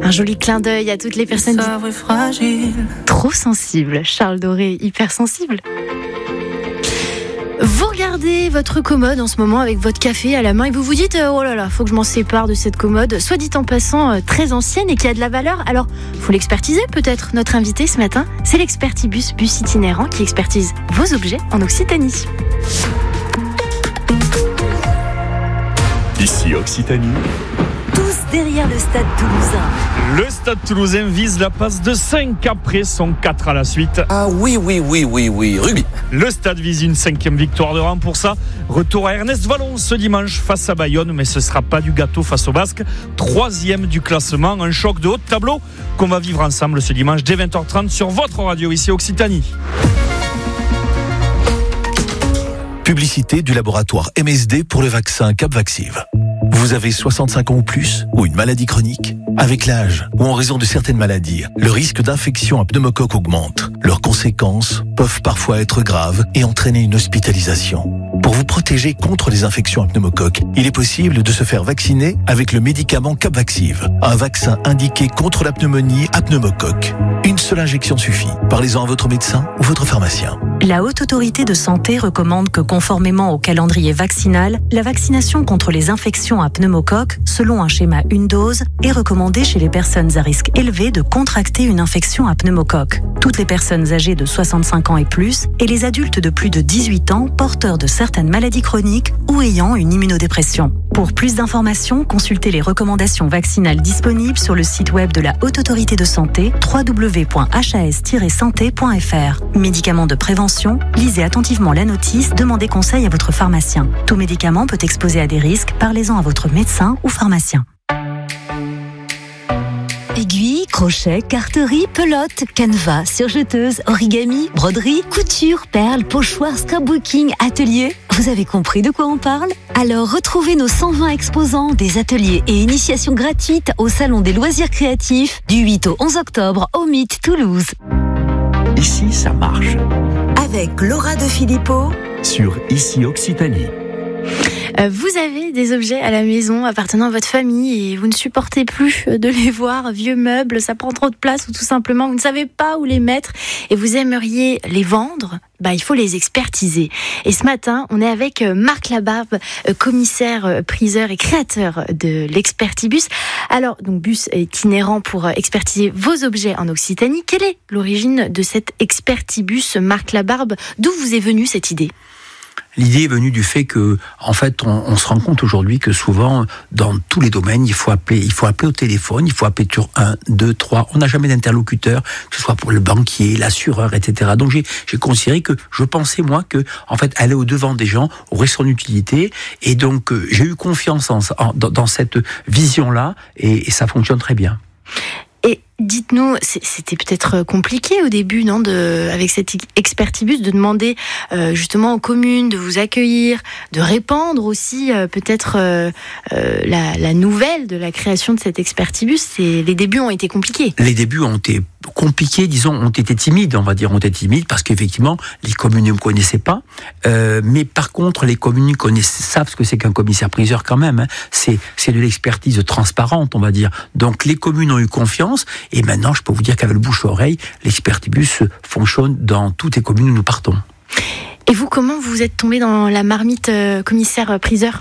Un joli clin d'œil à toutes les personnes trop sensibles. Charles Doré, hypersensible. Vous regardez votre commode en ce moment avec votre café à la main et vous vous dites oh là là, faut que je m'en sépare de cette commode, soit dit en passant très ancienne et qui a de la valeur. Alors, faut l'expertiser peut-être. Notre invité ce matin, c'est l'Expertibus, bus itinérant qui expertise vos objets en Occitanie. Ici Occitanie. Tous derrière le Stade Toulousain. Le Stade Toulousain vise la passe de 5 après son 4 à la suite. Ah oui, rugby. Le Stade vise une 5e victoire de rang pour ça. Retour à Ernest Vallon ce dimanche face à Bayonne, mais ce ne sera pas du gâteau face aux Basques. 3e du classement, un choc de haut de tableau qu'on va vivre ensemble ce dimanche dès 20h30 sur votre radio ici Occitanie. Publicité du laboratoire MSD pour le vaccin Capvaxive. Vous avez 65 ans ou plus ou une maladie chronique? Avec l'âge ou en raison de certaines maladies, le risque d'infection à pneumocoque augmente. Leurs conséquences peuvent parfois être graves et entraîner une hospitalisation. Pour vous protéger contre les infections à pneumocoque, il est possible de se faire vacciner avec le médicament Capvaxive, un vaccin indiqué contre la pneumonie à pneumocoque. Une seule injection suffit. Parlez-en à votre médecin ou votre pharmacien. La Haute Autorité de Santé recommande que, conformément au calendrier vaccinal, la vaccination contre les infections à pneumocoque, selon un schéma une dose, est recommandée chez les personnes à risque élevé de contracter une infection à pneumocoque. Toutes les personnes âgées de 65 ans et plus et les adultes de plus de 18 ans porteurs de certaines maladies chroniques ou ayant une immunodépression. Pour plus d'informations, consultez les recommandations vaccinales disponibles sur le site web de la Haute Autorité de Santé, www.has-santé.fr. Médicaments de prévention, lisez attentivement la notice, demandez conseil à votre pharmacien. Tout médicament peut exposer à des risques, parlez-en à votre médecin ou pharmacien. Aiguilles, crochets, carterie, pelote, canevas, surjeteuse, origami, broderie, couture, perles, pochoirs, scrapbooking, atelier. Vous avez compris de quoi on parle? Alors retrouvez nos 120 exposants, des ateliers et initiations gratuites au Salon des loisirs créatifs du 8 au 11 octobre au Mythe Toulouse. Ici, ça marche. Avec Laura de Philippot Sur Ici Occitanie. Vous avez des objets à la maison appartenant à votre famille et vous ne supportez plus de les voir, vieux meubles, ça prend trop de place ou tout simplement vous ne savez pas où les mettre et vous aimeriez les vendre, il faut les expertiser. Et ce matin, on est avec Marc Labarbe, commissaire, priseur et créateur de l'Expertibus. Alors, donc bus itinérant pour expertiser vos objets en Occitanie. Quelle est l'origine de cet Expertibus, Marc Labarbe? D'où vous est venue cette idée? L'idée est venue du fait que, en fait, on se rend compte aujourd'hui que souvent, dans tous les domaines, il faut appeler au téléphone, il faut appeler sur 1, 2, 3. On n'a jamais d'interlocuteur, que ce soit pour le banquier, l'assureur, etc. Donc, j'ai considéré que, je pensais, moi, que, en fait, aller au-devant des gens aurait son utilité. Et donc, j'ai eu confiance dans cette vision-là et ça fonctionne très bien. Et dites-nous, c'était peut-être compliqué au début, non, avec cet Expertibus, de demander justement aux communes de vous accueillir, de répandre aussi peut-être la nouvelle de la création de cet Expertibus. Les débuts ont été compliqués. Les débuts ont été compliqués, ont été timides, parce qu'effectivement, les communes ne me connaissaient pas. Mais par contre, les communes savent ce que c'est qu'un commissaire-priseur quand même. Hein. C'est de l'expertise transparente, on va dire. Donc les communes ont eu confiance. Et maintenant, je peux vous dire qu'avec le bouche-oreille, l'Expertibus fonctionne dans toutes les communes où nous partons. Et vous, comment vous êtes tombé dans la marmite commissaire-priseur ?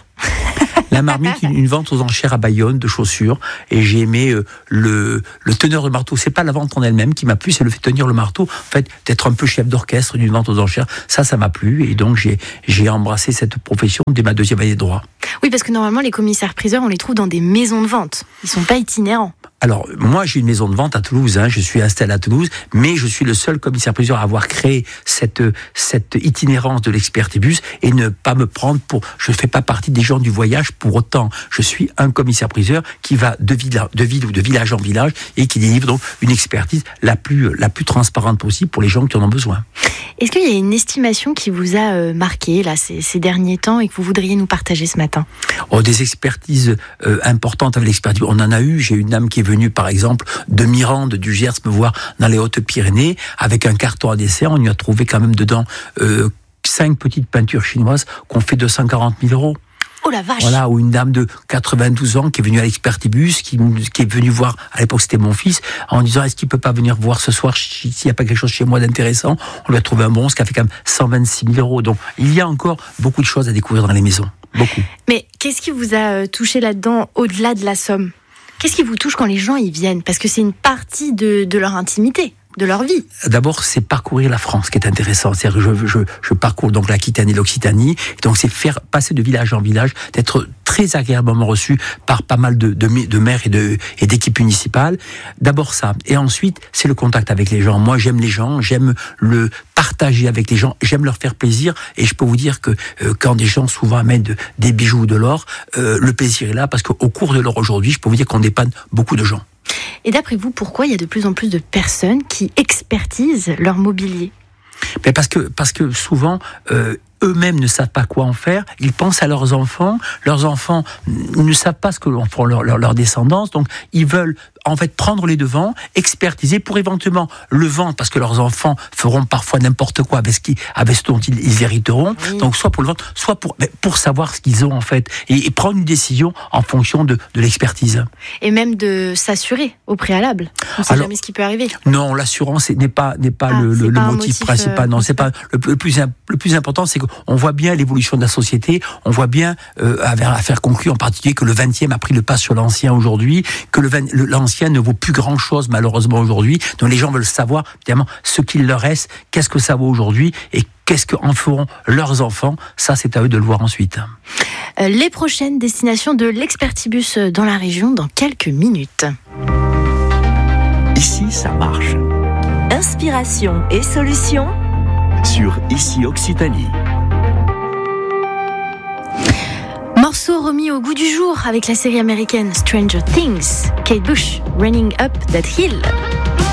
La marmite, une vente aux enchères à Bayonne de chaussures, et j'ai aimé le teneur de marteau. C'est pas la vente en elle-même qui m'a plu, c'est le fait de tenir le marteau. En fait, d'être un peu chef d'orchestre d'une vente aux enchères, ça m'a plu, et donc j'ai embrassé cette profession dès ma 2e année de droit. Oui, parce que normalement, les commissaires-priseurs, on les trouve dans des maisons de vente. Ils sont pas itinérants. Alors, moi, j'ai une maison de vente à Toulouse, je suis installé à Toulouse, mais je suis le seul commissaire-priseur à avoir créé cette itinérance de l'Expertibus et ne pas me prendre je ne fais pas partie des gens du voyage pour autant. Je suis un commissaire-priseur qui va de ville ou de village en village et qui délivre donc une expertise la plus transparente possible pour les gens qui en ont besoin. Est-ce qu'il y a une estimation qui vous a marqué là, ces derniers temps et que vous voudriez nous partager ce matin ? Des expertises importantes avec l'expertise, on en a eu. J'ai une dame qui est venue, par exemple, de Mirande, du Gers, me voir dans les Hautes-Pyrénées, avec un carton à dessert. On y a trouvé quand même dedans 5 petites peintures chinoises qu'on fait 240 000 €. Oh la vache. Voilà, ou une dame de 92 ans qui est venue à l'expertibus, qui est venue voir, à l'époque c'était mon fils, en disant est-ce qu'il peut pas venir voir ce soir s'il n'y a pas quelque chose chez moi d'intéressant. On lui a trouvé un bronze qui a fait quand même 126 000 €. Donc il y a encore beaucoup de choses à découvrir dans les maisons. Beaucoup. Mais qu'est-ce qui vous a touché là-dedans, au-delà de la somme ? Qu'est-ce qui vous touche quand les gens y viennent ? Parce que c'est une partie de leur intimité, de leur vie. D'abord, c'est parcourir la France qui est intéressant. C'est-à-dire que je parcours donc l'Aquitaine et l'Occitanie. Donc c'est faire passer de village en village, d'être très agréablement reçu par pas mal de maires et d'équipes municipales. D'abord ça. Et ensuite, c'est le contact avec les gens. Moi, j'aime les gens, j'aime le partager avec les gens, j'aime leur faire plaisir. Et je peux vous dire que quand des gens souvent amènent des bijoux ou de l'or, le plaisir est là parce qu'au cours de l'or aujourd'hui, je peux vous dire qu'on dépanne beaucoup de gens. Et d'après vous, pourquoi il y a de plus en plus de personnes qui expertisent leur mobilier ? Mais parce que souvent, eux-mêmes ne savent pas quoi en faire, ils pensent à leurs enfants ne savent pas ce que l'on fera leur descendance, donc ils veulent en fait prendre les devants, expertiser pour éventuellement le vendre, parce que leurs enfants feront parfois n'importe quoi avec ce dont ils hériteront, oui. Donc soit pour le vendre, soit pour savoir ce qu'ils ont en fait, et prendre une décision en fonction de l'expertise. Et même de s'assurer au préalable, on ne sait jamais ce qui peut arriver. Non, l'assurance n'est pas le motif principal, non, c'est pas le plus important, c'est qu'on voit bien l'évolution de la société, on voit bien, avec l'affaire conclue en particulier, que le 20e a pris le pas sur l'ancien aujourd'hui, que l'ancien ne vaut plus grand chose malheureusement aujourd'hui, donc les gens veulent savoir évidemment ce qu'il leur reste, qu'est-ce que ça vaut aujourd'hui et qu'est-ce qu'en feront leurs enfants, ça c'est à eux de le voir ensuite. Les prochaines destinations de l'Expertibus dans la région dans quelques minutes. Ici, ça marche. Inspiration et solutions sur Ici Occitanie. Morceau remis au goût du jour avec la série américaine Stranger Things, Kate Bush, Running Up That Hill.